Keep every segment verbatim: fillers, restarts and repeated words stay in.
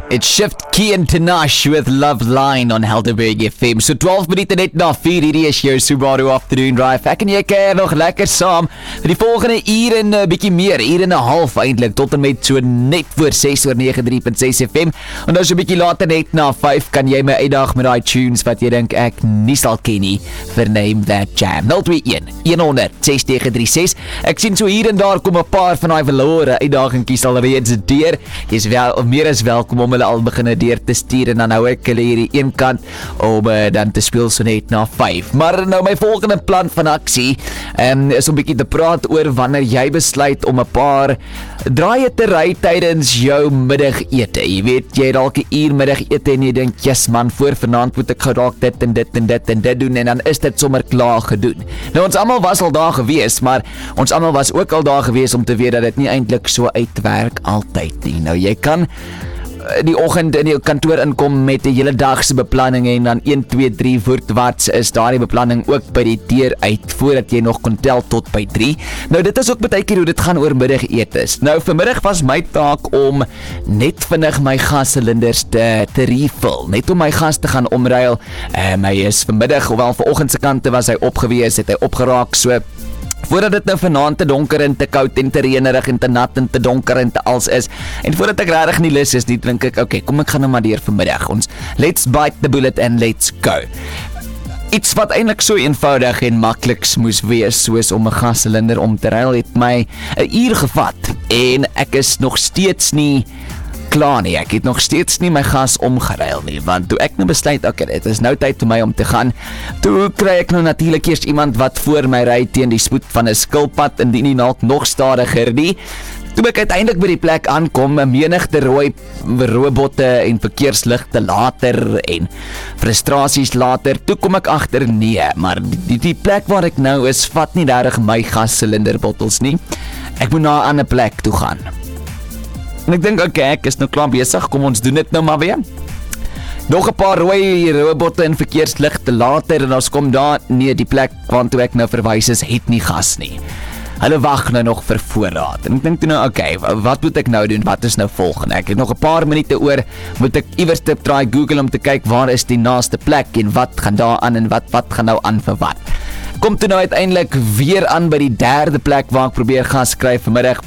It's Shift Key and Tanash with Love Line on Helderberg F M. So twaalf minute net na vier, hierdie is jou Subaru Afternoon Drive. Ek en jy keer nog lekker saam vir die volgende uur en 'n uh, bietjie meer, uur en 'n half eintlik, tot en met so net voor ses oor nege drie punt ses F M. En dan so 'n bietjie later net na vyf kan jy my uitdaag met daai tunes wat jy dink ek nie sal ken nie. Verneem that jam. nul twee een honderd ses nege drie ses. Ek sien so hier en daar kom 'n paar van daai verlore uitdagingkies alreeds deur. Jy's wel of meer as welkom om hulle al beginne deur te stuur en dan hou ek hulle hierdie een kant om uh, dan te speel so net na vyf. Maar nou my volgende plan van aksie um, is om 'n bietjie te praat oor wanneer jy besluit om 'n paar draaie te ry tydens jou middagete. Jy weet, jy het dalk 'n uur middagete en jy dink, "Yes man, voor vanaand moet ek gou dalk dit en dit en dit en dit doen," en dan is dit sommer klaar gedoen. Nou ons almal was al daar gewees, maar ons almal was ook al daar gewees om te weet dat dit nie eintlik so uitwerk altyd nie. Nou jy kan die oggend in die kantoor inkom met 'n hele dag se beplanning en dan een twee drie voortwaarts is daardie beplanning ook by die deur uit voordat jy nog kon tel tot by drie. Nou dit is ook baie keer hoe dit gaan oor middagetes. Nou vanmiddag was my taak om net vinnig my gassylinders te te refill, net om my gas te gaan omruil. En hy is vanmiddag, hoewel vanoggend se kante was hy opgewees, het hy opgeraak, so voordat dit nou vanaand te donker en te koud en te reënerig en te nat en te donker en te als is, en voordat ek regtig nie lus is nie, dink ek, okay, kom ek gaan nou maar deur vanmiddag. Ons let's bite the bullet and let's go. Iets wat eintlik so eenvoudig en makliks moes wees, soos om 'n gassilinder om te ruil, het my 'n uur gevat en ek is nog steeds nie klaar nie. Ek het nog steeds nie my gas omgeruil nie, want toe ek nou besluit, okay, dit is nou tyd vir my om te gaan, toe kry ek nou natuurlik eers iemand wat voor my ry teen die spoed van 'n skilpad, indien nie dalk nog stadiger nie. Toe ek uiteindelik by die plek aankom, 'n menigte rooi robotte en verkeersligte later en frustrasies later, toe kom ek agter nee, maar die, die plek waar ek nou is, vat nie regtig my gassylinderbottels nie. Ek moet na 'n ander plek toe gaan. En ek dink, okay, ek is nou klaar besig, kom ons doen dit nou maar weer. Nog 'n paar rooi robotte en verkeersligte later en ons kom daar, nee, die plek waartoe ek nou verwys is, het nie gas nie. Hulle wag nou nog vir voorraad. En ek dink toe nou, okay, wat moet ek nou doen? Wat is nou volgende? Ek het nog 'n paar minute oor, moet ek iewers te try Google om te kyk waar is die naaste plek en wat gaan daar aan en wat wat gaan nou aan vir wat. Kom toe nou uiteindelik weer aan by die derde plek waar ek probeer gas kry vanmiddag.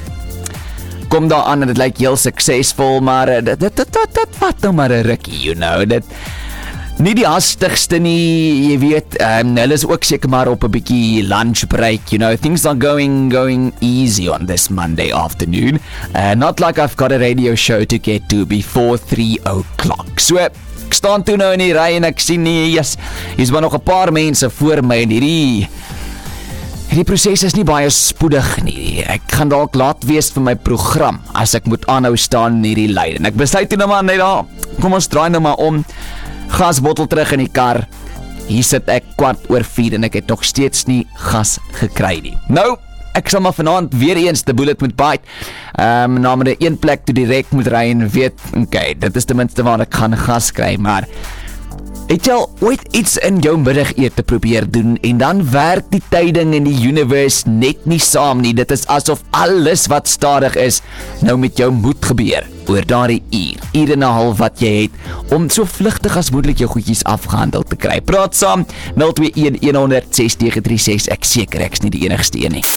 Kom daar aan en dit lyk heel suksesvol, maar dit dit dit dit vat nou maar 'n rukkie, you know, dit nie die hastigste nie, jy weet, um, hulle is ook seker maar op 'n bietjie lunch break, you know, things are going going easy on this Monday afternoon, uh, not like I've got a radio show to get to before three o'clock, so ek staan toe nou in die ry en ek sien nie, yes, hier's maar nog 'n paar mense voor my en hierdie Die proses is nie baie spoedig nie. Ek gaan dalk laat wees vir my program as ek moet aanhou staan in hierdie lyn. En ek besluit toe nou maar net daar, kom ons draai nou maar om, gasbottel terug in die kar. Hier sit ek kwart oor vier en ek het nog steeds nie gas gekry nie. Nou, ek sal maar vanaand weer eens die bullet moet bite. Um, na maar een plek toe direk moet ry en weet, okay, dit is ten minste waar ek gaan gas kry, maar het jy al ooit iets in jou middagete probeer doen en dan werk die tyding in die universe net nie saam nie. Dit is asof alles wat stadig is nou met jou moet gebeur oor daardie uur, uur en 'n half wat jy het om so vlugtig as moontlik jou goedjies afgehandel te kry. Praat saam nul twee een een honderd ses nege drie ses. Ek seker ek's nie die enigste een nie.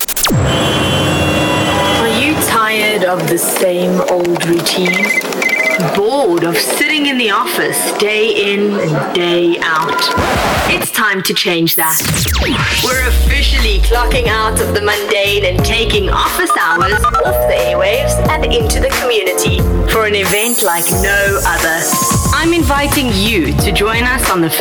Are you tired of the same old routine? Bored of sitting in the office day in and day out? It's time to change that. We're officially clocking out of the mundane and taking office hours off the airwaves and into the community for an event like no other. I'm inviting you to join us on the